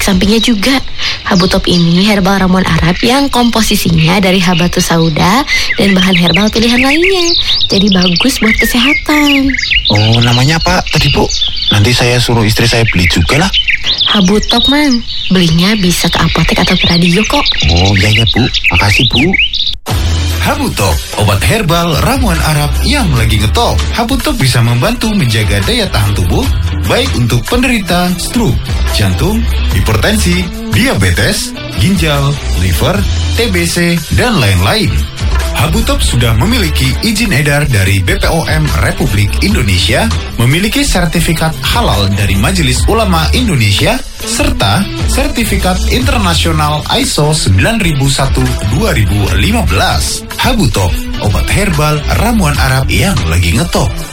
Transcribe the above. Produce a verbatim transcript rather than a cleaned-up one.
sampingnya juga. Habutop ini herbal ramuan Arab yang komposisinya dari habatus sauda dan bahan herbal pilihan lainnya. Jadi bagus buat kesehatan. Oh, namanya apa tadi, Bu? Nanti saya suruh istri saya beli juga lah. Habutop, Mang. Belinya bisa ke apotek atau ke radio kok. Oh, iya ya, Bu. Makasih, Bu. Habutop, obat herbal ramuan Arab yang lagi ngetop. Habutop bisa membantu menjaga daya tahan tubuh, baik untuk penderita stroke, jantung, hipertensi, diabetes, ginjal, liver, T B C, dan lain-lain. Habutop sudah memiliki izin edar dari B P O M Republik Indonesia, memiliki sertifikat halal dari Majelis Ulama Indonesia, serta sertifikat internasional I S O sembilan ribu satu dua ribu lima belas. Habutop, obat herbal ramuan Arab yang lagi ngetop.